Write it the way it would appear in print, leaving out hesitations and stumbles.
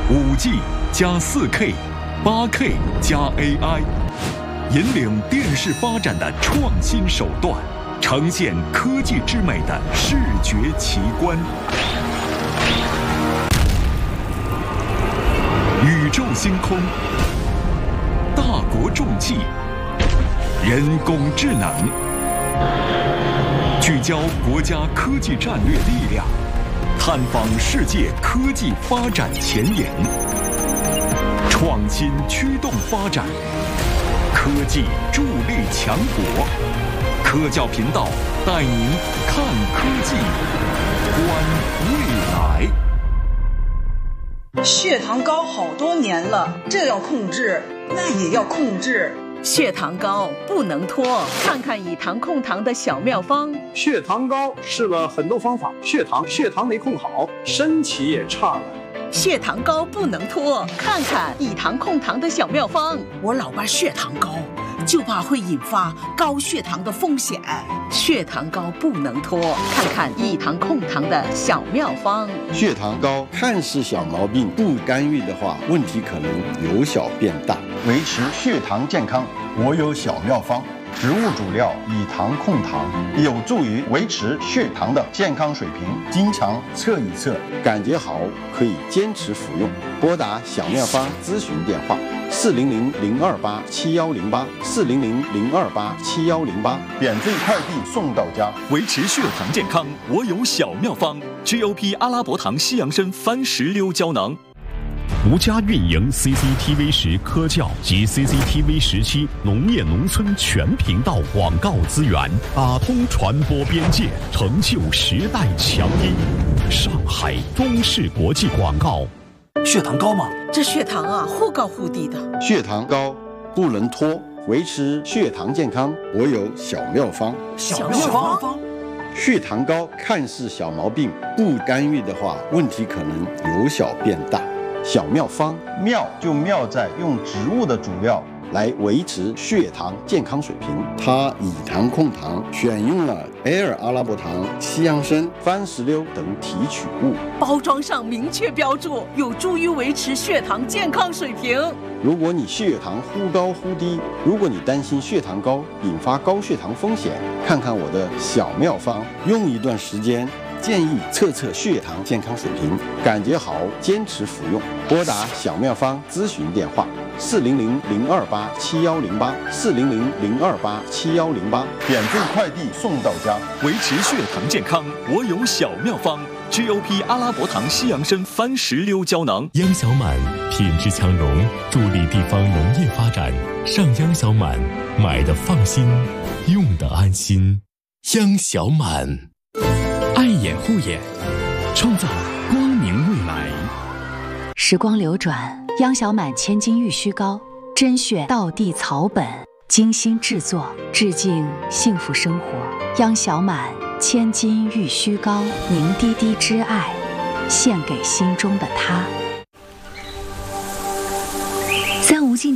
5G 加4K、8K 加 AI， 引领电视发展的创新手段，呈现科技之美的视觉奇观。宇宙星空，大国重器，人工智能，聚焦国家科技战略力量，探访世界科技发展前沿，创新驱动发展，科技助力强国。科教频道带您看科技，观未来。 血糖高好多年了，这要控制，那也要控制。 血糖高不能拖，看看以糖控糖的小妙方。 血糖高试了很多方法，血糖没控好，身体也差了。 血糖高不能拖，看看以糖控糖的小妙方。 我老爸血糖高，就怕会引发高血糖的风险。 血糖高不能拖，看看以糖控糖的小妙方。 血糖高看似小毛病，不干预的话，问题可能由小变大。维持血糖健康，我有小妙方。植物主料以糖控糖，有助于维持血糖的健康水平。经常测一测，感觉好可以坚持服用。拨打小妙方咨询电话：400-028-7108，400-028-7108，免费快递送到家。 维持血糖健康，我有小妙方 ：GOP 阿拉伯糖西洋参番石榴胶囊。 独家运营 CCTV10科教及 CCTV17农业农村全频道广告资源，打通传播边界，成就时代强音。上海中视国际广告。 血糖高吗？ 这血糖啊，忽高忽低的。 血糖高不能拖，维持血糖健康，我有小妙方。 小妙方。 血糖高看似小毛病，不干预的话，问题可能由小变大。小妙方，妙就妙在用植物的主料来维持血糖健康水平。它以糖控糖，选用了埃尔阿拉伯糖、西洋参、番石榴等提取物， 包装上明确标注，有助于维持血糖健康水平。 如果你血糖忽高忽低，如果你担心血糖高引发高血糖风险，看看我的小妙方，用一段时间。建议测测血糖健康水平，感觉好坚持服用。拨打小妙方咨询电话：400-028-7108，400-028-7108，免费快递送到家。 维持血糖健康，我有小妙方 ：GOP 阿拉伯糖西洋参番石榴胶囊。 央小满品质强农，助力地方农业发展。上央小满，买的放心，用的安心。央小满。爱眼护眼，创造光明未来。 时光流转，央小满千金玉须膏，甄选道地草本，精心制作，致敬幸福生活。央小满千金玉须膏，凝滴滴之爱，献给心中的他。